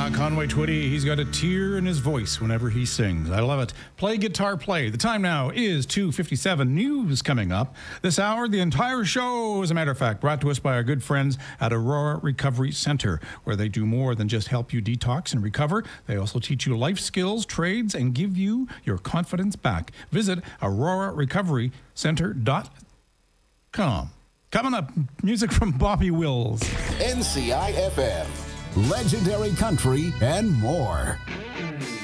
Conway Twitty, he's got a tear in his voice whenever he sings. I love it. Play guitar, play. The time now is 2:57. News coming up this hour. The entire show, as a matter of fact, brought to us by our good friends at Aurora Recovery Center, where they do more than just help you detox and recover. They also teach you life skills, trades, and give you your confidence back. Visit aurorarecoverycenter.com. Coming up, music from Bobby Wills. NCIFM, legendary country, and more.